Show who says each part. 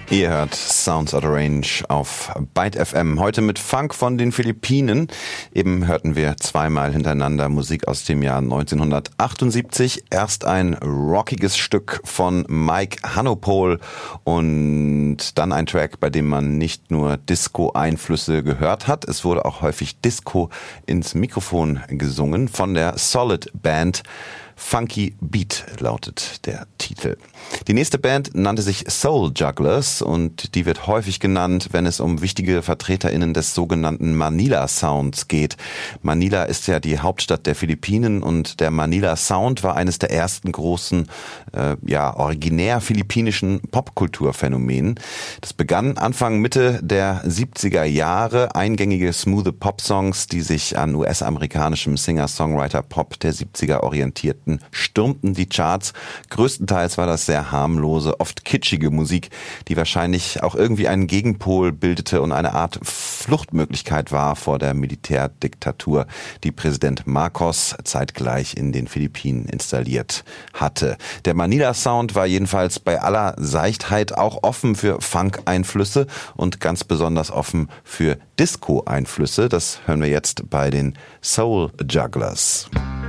Speaker 1: Ihr hört Sounds Out of Range auf Byte FM. Heute mit Funk von den Philippinen. Eben hörten wir zweimal hintereinander Musik aus dem Jahr 1978. Erst ein rockiges Stück von Mike Hanopol und dann ein Track, bei dem man nicht nur Disco-Einflüsse gehört hat. Es wurde auch häufig Disco ins Mikrofon gesungen von der Solid Band. Funky Beat lautet der Titel. Die nächste Band nannte sich Soul Jugglers und die wird häufig genannt, wenn es um wichtige VertreterInnen des sogenannten Manila Sounds geht. Manila ist ja die Hauptstadt der Philippinen und der Manila Sound war eines der ersten großen, originär philippinischen Popkulturphänomenen. Das begann Anfang Mitte der 70er Jahre. Eingängige, smooth Pop-Songs, die sich an US-amerikanischem Singer-Songwriter-Pop der 70er orientierten, stürmten die Charts. Größtenteils war das sehr harmlose, oft kitschige Musik, die wahrscheinlich auch irgendwie einen Gegenpol bildete und eine Art Fluchtmöglichkeit war vor der Militärdiktatur, die Präsident Marcos zeitgleich in den Philippinen installiert hatte. Der Manila Sound war jedenfalls bei aller Seichtheit auch offen für Funk-Einflüsse und ganz besonders offen für Disco-Einflüsse. Das hören wir jetzt bei den Soul Jugglers.